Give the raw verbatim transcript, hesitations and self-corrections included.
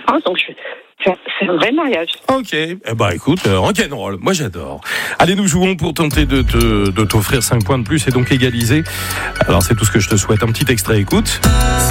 France, donc je, c'est, c'est un vrai mariage. Ok, eh ben écoute, euh, rock'n'roll, moi j'adore. Allez, nous jouons pour tenter de, te, de t'offrir cinq points de plus et donc égaliser. Alors c'est tout ce que je te souhaite, un petit extrait, écoute.